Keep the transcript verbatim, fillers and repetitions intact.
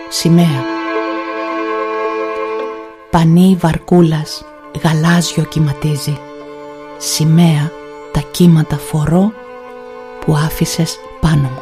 σημαία. Πανί βαρκούλας γαλάζιο κυματίζει, σημαία τα κύματα φορώ που άφησες πάνω μου.